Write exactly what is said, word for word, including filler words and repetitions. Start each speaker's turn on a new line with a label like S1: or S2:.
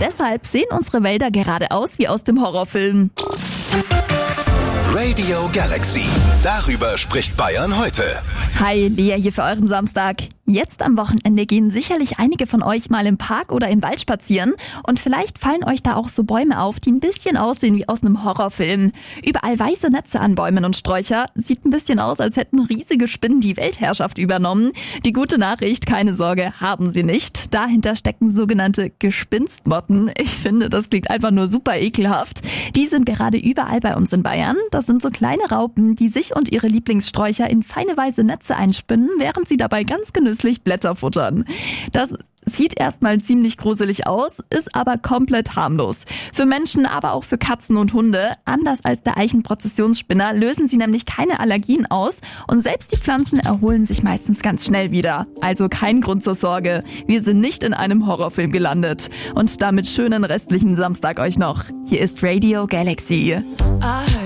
S1: deshalb sehen unsere Wälder gerade aus wie aus dem Horrorfilm.
S2: Radio Galaxy. Darüber spricht Bayern heute.
S1: Hi, Lea hier für euren Samstag. Jetzt am Wochenende gehen sicherlich einige von euch mal im Park oder im Wald spazieren und vielleicht fallen euch da auch so Bäume auf, die ein bisschen aussehen wie aus einem Horrorfilm. Überall weiße Netze an Bäumen und Sträucher. Sieht ein bisschen aus, als hätten riesige Spinnen die Weltherrschaft übernommen. Die gute Nachricht, keine Sorge, haben sie nicht. Dahinter stecken sogenannte Gespinstmotten. Ich finde, das klingt einfach nur super ekelhaft. Die sind gerade überall bei uns in Bayern. Das sind so kleine Raupen, die sich und ihre Lieblingssträucher in feine weiße Netze einspinnen, während sie dabei ganz genüsslich Blätter futtern. Das sieht erstmal ziemlich gruselig aus, ist aber komplett harmlos. Für Menschen, aber auch für Katzen und Hunde. Anders als der Eichenprozessionsspinner lösen sie nämlich keine Allergien aus und selbst die Pflanzen erholen sich meistens ganz schnell wieder. Also kein Grund zur Sorge. Wir sind nicht in einem Horrorfilm gelandet. Und damit schönen restlichen Samstag euch noch. Hier ist Radio Galaxy.